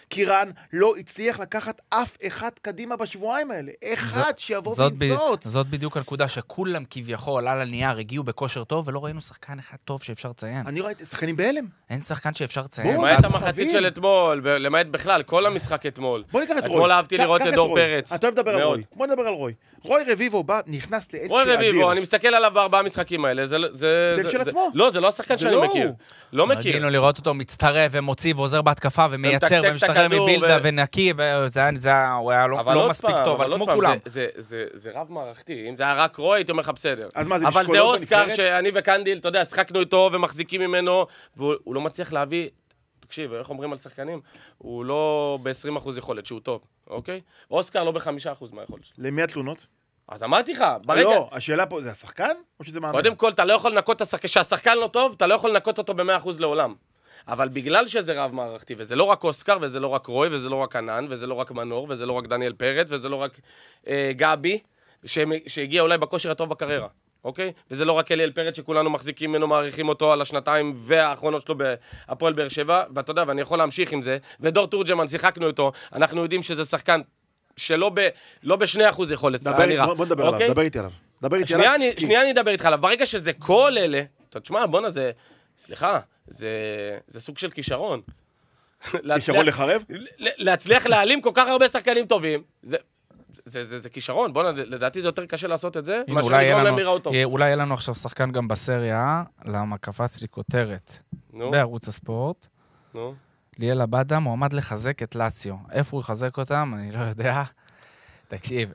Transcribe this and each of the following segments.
קירן לא הצליח לקחת אף אחד קדימה בשבועיים האלה. אחד שיבוא ויצוץ. זאת בדיוק הנקודה שכולם כביכול על הנייר הגיעו בכושר טוב, ולא ראינו שחקן אחד טוב שאפשר לציין. אני ראיתי שחקנים בהלם. אין שחקן שאפשר לציין. למעט המחצית של אתמול, למעט בכלל, כל המשחק אתמול. בוא ניקח את רוי. אתמול אהבתי לראות את דור פרץ. אתה אוהב לדבר על רוי. בוא נדבר על רוי. רוי רביבו בא, נכנס לאיזושהי רוי אדיר. רביבו, אני מסתכל עליו בארבעה המשחקים האלה. זה של עצמו. לא, זה לא השחקן שאני מכיר. לא מכיר. רגינו לראות אותו מצטרף ומוציא ועוזר בהתקפה ומייצר ומשתחרר מבילדה ונקי, הוא היה לא מספיק טוב, אבל כמו כולם. זה רב מערכתי. אם זה היה רק רוי, הייתי אומר לך בסדר. אז מה, זה אבל זה משקולות אוסקר בנבחרת? שאני וקנדיל, אתה יודע, שחקנו איתו ומחזיקים ממנו, והוא לא מצליח להביא, תקשיב, איך אומרים על שחקנים? הוא לא ב-20% יכולת, שהוא טוב, אוקיי? אוסקר לא ב-5% מהיכולת שלו. למי התלונות? אז אמרתי לך, ברגע... לא, השאלה פה, זה השחקן? או שזה מאמן? קודם כל, אתה לא יכול לנקות את השחקן, כשהשחקן לא טוב, אתה לא יכול לנקות אותו ב-100% לעולם. אבל בגלל שזה רב מערכתי, וזה לא רק אוסקר, וזה לא רק רוי, וזה לא רק ענן, וזה לא רק מנור, וזה לא רק דניאל פרץ, וזה לא רק גבי, שהגיע אולי בכושר הטוב בקריירה, אוקיי? וזה לא רק אליאל פרץ שכולנו מחזיקים ממנו, מעריכים אותו על השנתיים והאחרונות שלו בהפועל באר שבע, ואתה יודע, ואני יכול להמשיך עם זה, ודור תורג'מן, שיחקנו איתו, אנחנו יודעים שזה שחקן שלא ב2% יכולת, בוא נדבר עליו, דבר איתי עליו. שנייה אני אדבר איתך עליו, ברגע שזה כל אלה, אתה תשמע, בונה, זה, סליחה, זה סוג של כישרון. כישרון לחרב? להצליח להעלים כל כך הרבה שחקנים טובים, זה כישרון, בוא, לדעתי זה יותר קשה לעשות את זה, מה שנגרום להם לראות טוב. אולי יהיה לנו עכשיו שחקן גם בסריה, למה קפץ לי כותרת בערוץ הספורט. ליאל עבדה מועמד לחזק את לאציו. איפה הוא יחזק אותם? אני לא יודע. תקשיב.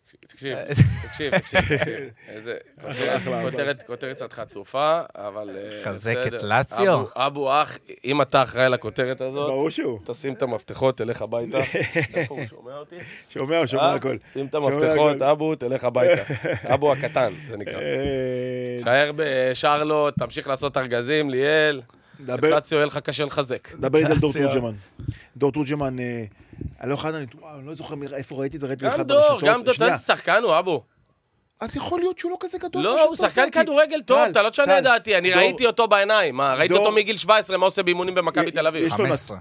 איזה כותרת קצת חצופה, אבל... חזק את לאציו? אבו אח, אם אתה אחראי לכותרת הזאת, ברור שהוא. תשים את המפתחות, תלך הביתה. איפה הוא שומע אותי? שומע הכל. שים את המפתחות, אבו, תלך הביתה. אבו הקטן, זה נקרא. שער בשרלוט, תמשיך לעשות ארגזים, ליאל. לאציו יהיה לך קשה לחזק. דבר איתי על דור תורג'מן. דור תורג'מן... אני לא זוכר איפה ראיתי את זה, ראיתי גם דור, אתה יודע שחקן הוא, אבו. אז יכול להיות שהוא לא כזה גדול. לא, הוא שחקן כדורגל טוב, אתה לא תשנה דעתי, אני ראיתי אותו בעיניים. ראיתי אותו מגיל 17, מה עושה באימונים במכבי תל אביב? 15.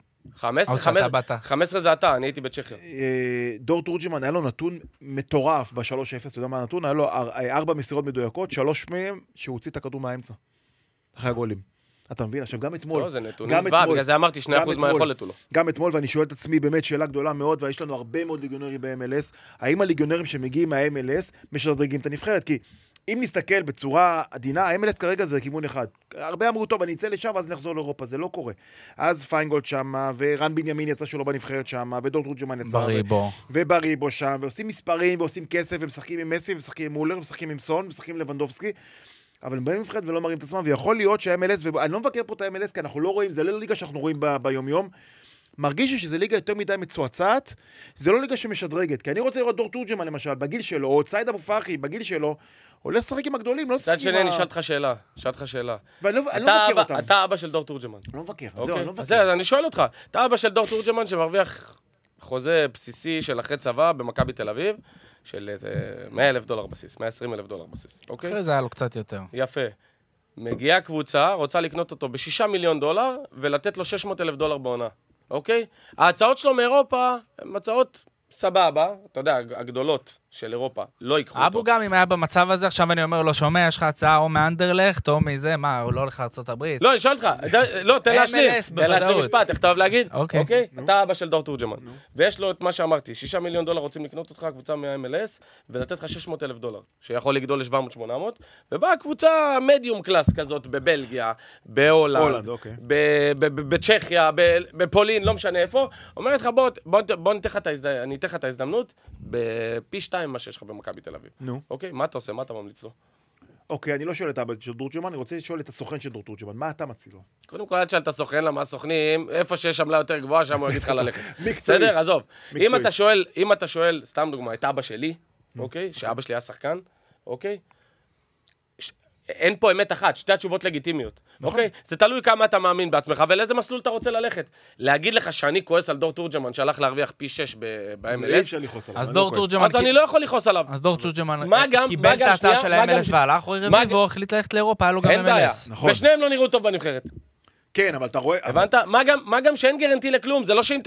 15 זה אתה, אני הייתי בצ'כיה. דור תורג'מן היה לו נתון מטורף ב-3-0, אתה יודע מה הנתון? היה לו 4 מסירות מדויקות, 3 מהם שהוא הוציא את הכדור מהאמצע. אחרי הגולים. אתה מבין? עכשיו גם אתמול. לא, זה נתונים זוועה, בגלל זה אמרתי 2% מהיכולת הוא לא. גם אתמול, ואני שואל את עצמי באמת שאלה גדולה מאוד, ויש לנו הרבה מאוד ליגיונרים ב-MLS, האם הליגיונרים שמגיעים מה-MLS משדרגים את הנבחרת? כי אם נסתכל בצורה עדינה, ה-MLS כרגע זה כיוון אחד. הרבה אמרו, טוב, אני אצא לשם, ואז נחזור לאירופה, זה לא קורה. אז פיינגולד שמה, ורן בנימין יצא שלו בנבחרת שמה, ודור תורג'מן יצא. ובריבו שם, ועושים מספרים, ועושים כסף, ומשחקים עם מסי, ומשחקים עם מולר, ומשחקים עם סון, ומשחקים עם לבנדובסקי. אבל הם באים מבחרת ולא מראים את עצמם, ויכול להיות שה-MLS, ואני לא מבקר פה את ה-MLS, כי אנחנו לא רואים, זה לא ליגה שאנחנו רואים ביום-יום, מרגיש לי שזה ליגה יותר מדי מצועצעת, זה לא ליגה שמשדרגת, כי אני רוצה לראות דור תורג'מן למשל, בגיל שלו, או סייד אבו פרחי, בגיל שלו, הולך לשחק עם הגדולים, לא לשחק עם שני, אני שאלת לך שאלה. ואני לא מבקר אותם. אתה אבא של דור תורג'מן. אני לא מבקר, זהו, אני לא מבקר. אז אני שואל אותך, אתה אבא של דור תורג'מן שמרוויח חוזה בסיסי של אחרי צבא במכבי תל אביב, של $100,000 בסיס, $120,000 בסיס, אוקיי? אחרי זה היה לו קצת יותר. יפה. מגיעה קבוצה, רוצה לקנות אותו $6 מיליון, ולתת לו $600,000 בעונה, אוקיי? ההצעות שלו מאירופה הן הצעות סבבה, אתה יודע, הגדולות של אירופה, לא ייקחו אותו. אבו גם אם היה במצב הזה, עכשיו אני אומר לו, שומע, יש לך הצעה או מאנדרלכט, או מזה, מה, הוא לא הולך לארצות הברית? לא, אני שואל אותך, לא, תן להשלים משפט, איך אתה אוהב להגיד? אוקיי. אתה אבא של דור תורג'מן, ויש לו את מה שאמרתי, $6 מיליון רוצים לקנות אותך, קבוצה מה-MLS, ולתת לך $600,000, שיכול לגדול ל-700-800, ובאה קבוצה מדיום קלאס כזאת, בבלגיה, בהולנד, בצ'כיה, בפולין, לא משנה איפה, אומרת לך, בוא אני אתן לך את ההזדמנות, בפי 2 מה שיש לך במכבי תל אביב. נו. אוקיי? מה אתה עושה? מה אתה ממליץ לו? אוקיי, אני לא שואל את אבא של דור תורג'מן, אני רוצה לשאול את הסוכן של דור תורג'מן. מה אתה מציע לו? קודם כל, עד שאל את הסוכן, למה הסוכנים, איפה שיש עמלה יותר גבוהה, שם הוא יגיד לך ללכת. מקצועית. בסדר? עזוב. אם אתה שואל, סתם דוגמה, את אבא שלי, אוקיי? שאבא שלי היה שחקן, אוקיי? אין פה אמת אחת, שתי התשובות לגיטימיות. אוקיי? זה תלוי כמה אתה מאמין בעצמך, ולאיזה מסלול אתה רוצה ללכת. להגיד לך שאני כועס על דור תורג'מן, שהלך להרוויח פי 6 ב-MLS, אז דור תורג'מן... אז אני לא יכול לכעוס עליו. אז דור תורג'מן קיבל את ההצעה של ה-MLS והלך, רוי רביבו החליט ללכת לאירופה, היה לו גם MLS. ושניהם לא נראו טוב בנבחרת. כן, אבל אתה רואה... הבנת? מה גם שאין גרנטי לכלום, זה לא שאם